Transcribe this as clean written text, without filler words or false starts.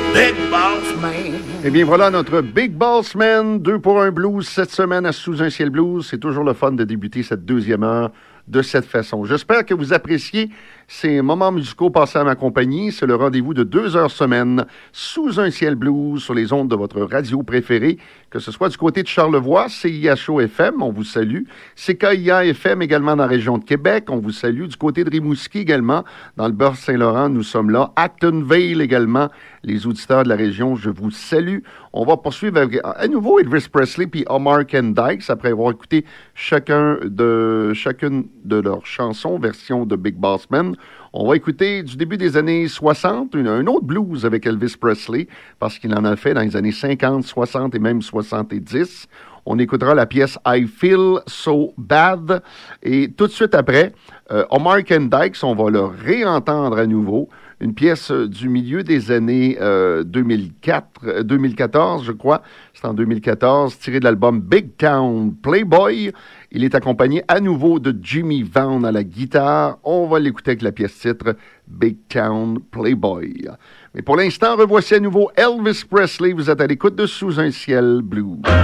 Big Boss Man. Eh bien, voilà notre Big Boss Man, 2 pour 1 blues cette semaine à Sous un ciel blues. C'est toujours le fun de débuter cette deuxième heure de cette façon. J'espère que vous appréciez ces moments musicaux passés à ma compagnie. C'est le rendez-vous de 2 heures semaine Sous un ciel blues sur les ondes de votre radio préférée, que ce soit du côté de Charlevoix, CIHO FM, on vous salue. CKIA FM également dans la région de Québec, on vous salue. Du côté de Rimouski également, dans le Bas-Saint-Laurent, nous sommes là. Actonville également, les auditeurs de la région, je vous salue. On va poursuivre avec, à nouveau Elvis Presley puis Omar Kendricks après avoir écouté chacune de leurs chansons, version de Big Boss Man. On va écouter du début des années 60, un autre blues avec Elvis Presley, parce qu'il en a fait dans les années 50, 60 et même 70. On écoutera la pièce I Feel So Bad. Et tout de suite après, Omar Kendricks, on va le réentendre à nouveau. Une pièce du milieu des années 2014, je crois. C'est en 2014, tiré de l'album Big Town Playboy. Il est accompagné à nouveau de Jimmy Vaughn à la guitare. On va l'écouter avec la pièce titre Big Town Playboy. Mais pour l'instant, revoici à nouveau Elvis Presley. Vous êtes à l'écoute de Sous un ciel blue.